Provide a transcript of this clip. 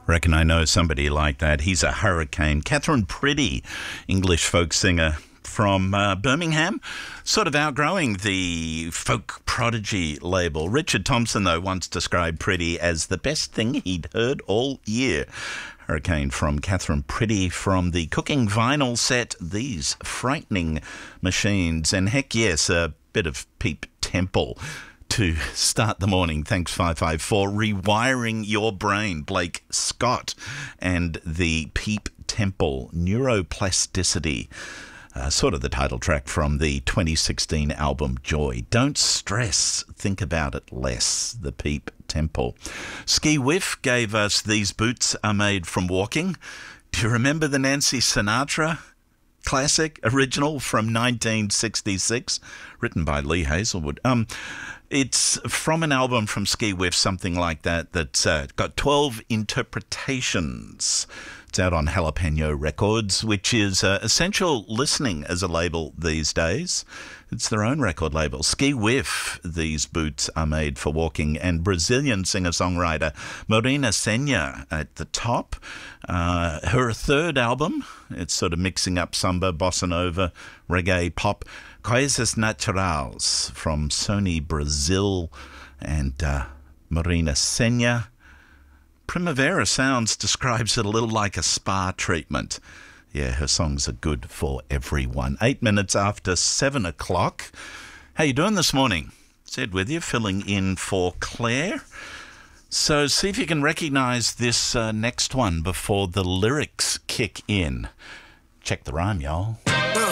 Reckon I know somebody like that. He's a hurricane. Catherine Priddy, English folk singer from Birmingham, sort of outgrowing the folk prodigy label. Richard Thompson, though, once described Priddy as the best thing he'd heard all year. Hurricane from Catherine Priddy from the Cooking vinyl set, These Frightening Machines. And heck yes, a bit of Peep Temple to start the morning. Thanks 554. Rewiring Your Brain, Blake Scott, and the Peep Temple, Neuroplasticity. Sort of the title track from the 2016 album Joy. Don't stress, think about it less, the Peep Temple. Ski Whiff gave us These Boots Are Made From Walking. Do you remember the Nancy Sinatra classic, original from 1966, written by Lee Hazelwood? It's from an album from Ski Whiff, something like that, that's got 12 interpretations. It's out on Jalapeno Records, which is essential listening as a label these days. It's their own record label. Ski Whiff, These Boots Are Made for Walking, and Brazilian singer-songwriter Marina Senna at the top. Her third album, it's sort of mixing up samba, bossa nova, reggae, pop, Coisas Naturais from Sony Brazil, and Marina Senna. Primavera Sounds describes it a little like a spa treatment. Yeah, her songs are good for everyone. 8 minutes after 7 o'clock. How you doing this morning? Ed with you, filling in for Claire. So see if you can recognise this next one before the lyrics kick in. Check the rhyme, y'all.